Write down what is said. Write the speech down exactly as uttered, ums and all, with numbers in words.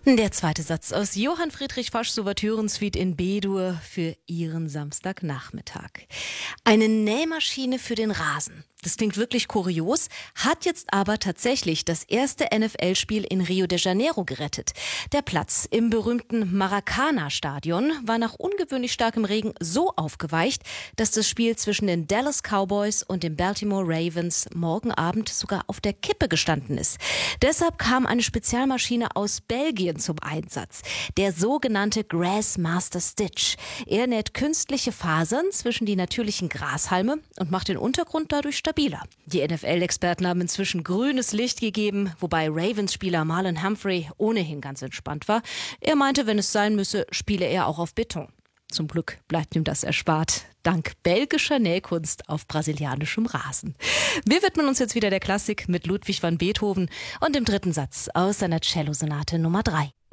Der zweite Satz aus Johann Friedrich Foschs Ouvertüren-Suite in B-Dur für Ihren Samstagnachmittag. Eine Nähmaschine für den Rasen. Das klingt wirklich kurios, hat jetzt aber tatsächlich das erste N F L-Spiel in Rio de Janeiro gerettet. Der Platz im berühmten Maracana-Stadion war nach ungewöhnlich starkem Regen so aufgeweicht, dass das Spiel zwischen den Dallas Cowboys und den Baltimore Ravens morgen Abend sogar auf der Kippe gestanden ist. Deshalb kam eine Spezialmaschine aus Belgien zum Einsatz, der sogenannte Grassmaster Stitch. Er näht künstliche Fasern zwischen die natürlichen Grashalme und macht den Untergrund dadurch stabil. Die N F L-Experten haben inzwischen grünes Licht gegeben, wobei Ravens-Spieler Marlon Humphrey ohnehin ganz entspannt war. Er meinte, wenn es sein müsse, spiele er auch auf Beton. Zum Glück bleibt ihm das erspart, dank belgischer Nähkunst auf brasilianischem Rasen. Wir widmen uns jetzt wieder der Klassik mit Ludwig van Beethoven und dem dritten Satz aus seiner Cellosonate Nummer drei.